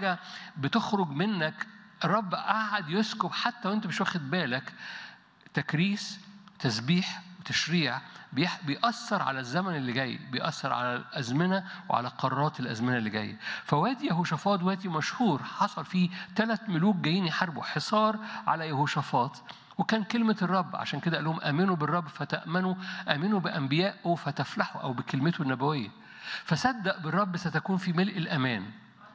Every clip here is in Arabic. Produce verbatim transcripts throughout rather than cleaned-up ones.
حاجة بتخرج منك الرب قاعد يسكب حتى وانت مش واخد بالك. تكريس، تسبيح وتشريع بيأثر على الزمن اللي جاي، بيأثر على الأزمنة وعلى قرارات الأزمنة اللي جاي. فوادي يهوشافاط وادي مشهور حصل فيه ثلاث ملوك جايين يحاربوا حصار على يهوشافاط، وكان كلمة الرب عشان كده قال لهم آمنوا بالرب فتأمنوا، آمنوا بأنبيائه فتفلحوا، أو بكلمته النبوية. فصدق بالرب ستكون في ملء الأمان.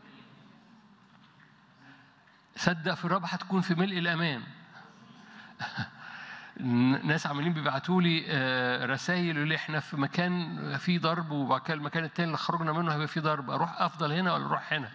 صدق في الرب هتكون في ملء الأمان. ناس عمالين بيبعتوا لي رسائل يقولوا لي احنا في مكان فيه ضرب، وبعد كده المكان التاني اللي خرجنا منه هيبقى فيه ضرب، اروح افضل هنا ولا اروح هنا؟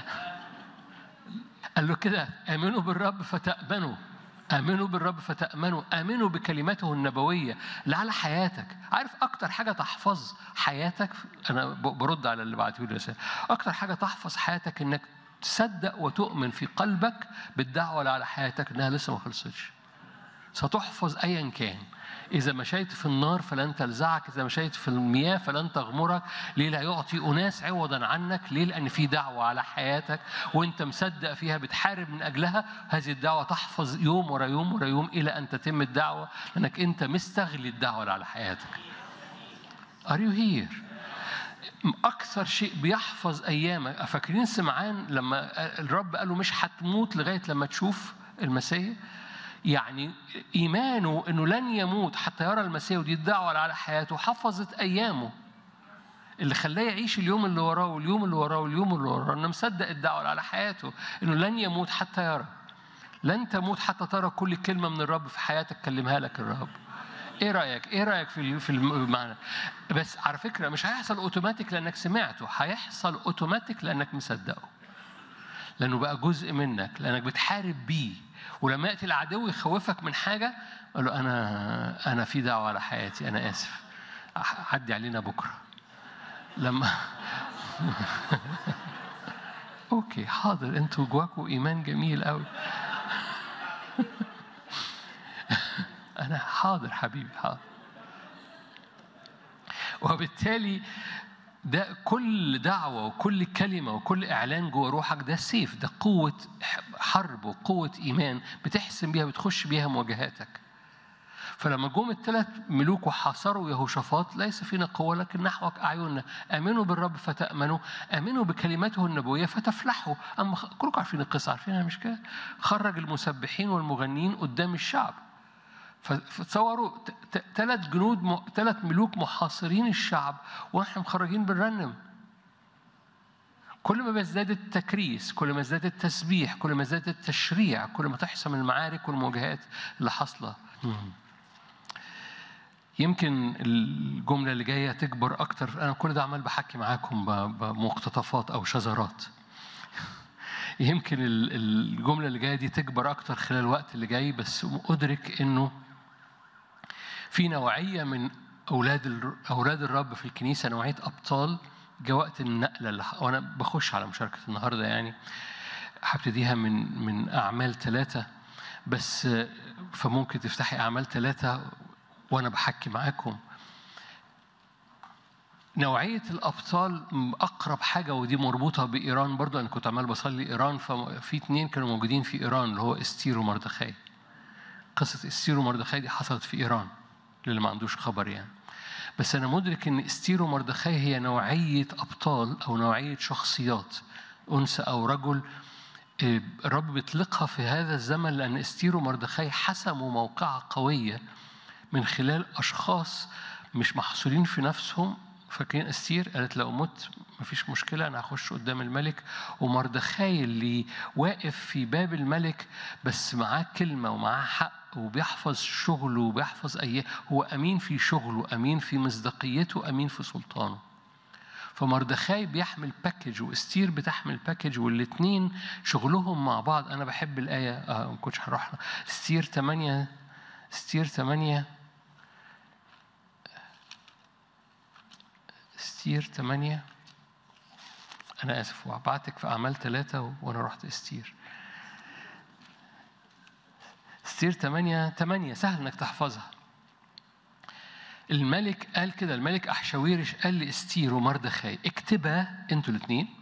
قال له كده آمنوا بالرب فتأمنوا، آمنوا بالرب فتأمنوا، آمنوا بكلماته النبوية اللي على حياتك. عارف أكتر حاجة تحفظ حياتك، أنا برد على اللي بعتوا لي رسائل، أكتر حاجة تحفظ حياتك إنك تصدق وتؤمن في قلبك بالدعوة اللي على حياتك إنها لسه ما خلصتش. ستحفظ أيا كان. إذا مشيت في النار فلن تلزعك، إذا مشيت في المياه فلن تغمرك. ليه؟ لا يعطي أناس عوضا عنك. ليه؟ لأن في دعوة على حياتك وأنت مصدق فيها، بتحارب من أجلها. هذه الدعوة تحفظ يوم ورا يوم ورا يوم إلى أن تتم الدعوة، لأنك أنت مستغلي الدعوة اللي على حياتك. Are you here؟ أكثر شيء بيحفظ أيامك. فاكرين سمعان لما الرب قال له مش هتموت لغاية لما تشوف المسيح؟ يعني إيمانه إنه لن يموت حتى يرى المسيح، ودي الدعوة على حياته، حفظت أيامه اللي خلاه يعيش اليوم اللي وراه واليوم اللي وراه واليوم اللي وراه. إنه مصدق الدعوة على حياته إنه لن يموت حتى يرى. لن تموت حتى ترى كل كلمة من الرب في حياتك كلمها لك الرب. إيه رأيك؟ إيه رأيك في في المعنى؟ بس على فكرة مش هيحصل أوتوماتيك لأنك سمعته، هيحصل أوتوماتيك لأنك مصدقه، لأنه بقى جزء منك، لأنك بتحارب بيه. ولما يأتي العدو يخوفك من حاجة قال له أنا أنا في دعوة على حياتي، أنا آسف، عدي علينا بكرة. لما أوكي حاضر، أنتوا جواكوا إيمان جميل قوي. أنا حاضر حبيبي حاضر. وبالتالي ده كل دعوة وكل كلمة وكل إعلان جوه روحك ده سيف، ده قوة حرب وقوة إيمان بتحسن بيها، بتخش بيها مواجهاتك. فلما جم الثلاث ملوك وحاصروا يهوشافاط، ليس فينا قوة لكن نحوك أعيننا. آمنوا بالرب فتأمنوا، آمنوا بكلمته النبوية فتفلحوا. أما كلكم عارفين القصة، عارفينها مش كده؟ خرج المسبحين والمغنيين قدام الشعب. فتصوروا ثلاث جنود، ثلاث ملوك محاصرين الشعب واحنا مخرجين بالرنم. كل ما بيزداد التكريس، كل ما ازداد التسبيح، كل ما ازداد التشريع، كل ما تحسم المعارك والمواجهات اللي حاصله. يمكن الجملة اللي جاية تكبر أكتر. أنا كل ده عمال بحكي معاكم بمقتطفات أو شذرات. يمكن الجملة اللي جاية دي تكبر أكتر خلال الوقت اللي جاي، بس أدرك إنه في نوعية من أولاد أولاد الرب في الكنيسة، نوعية أبطال. جاء وقت النقلة اللي وأنا بخش على مشاركة النهاردة، يعني هبتديها من من أعمال ثلاثة بس، فممكن تفتحي أعمال ثلاثة وأنا بحكي معاكم. نوعية الأبطال أقرب حاجة، ودي مربوطة بإيران برضو. أنا كنت عمال بصلي إيران، ففي اتنين كانوا موجودين في إيران اللي هو استير ومردخاي. قصة استير ومردخاي دي حصلت في إيران للي ما عندوش خبر يعني. بس أنا مدرك إن استير ومردخاي هي نوعية أبطال أو نوعية شخصيات، أنثى أو رجل، الرب بيطلقها في هذا الزمن، لأن استير ومردخاي حسموا موقعة قوية من خلال أشخاص مش محصورين في نفسهم. فاكرين استير قالت لو مت مفيش مشكلة، أنا هخش قدام الملك. ومردخاي اللي واقف في باب الملك بس معاه كلمة ومعاه حق وبيحفظ شغله وبيحفظ أيه، هو أمين في شغله، أمين في مصداقيته، أمين في سلطانه. فمردخاي بيحمل باكج واستير بتحمل باكج، والاثنين شغلهم مع بعض. أنا بحب الآية، آه ما كنتش هروح استير ثمانية، استير ثمانية استير ثمانية أنا آسف، وأبعتك في أعمال ثلاثة وأنا رحت استير. استير ثمانية ثمانية سهل إنك تحفظها. الملك قال كده، الملك أحشاويرش قال لاستير ومردخاي اكتبها أنتوا الاثنين